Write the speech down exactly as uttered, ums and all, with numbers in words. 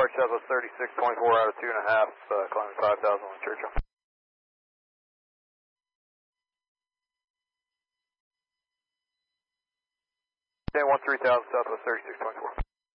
Departure Southwest thirty-six twenty-four out of two and a half, uh, climbing five thousand on Churchill. Dan one three thousand Southwest thirty-six twenty-four.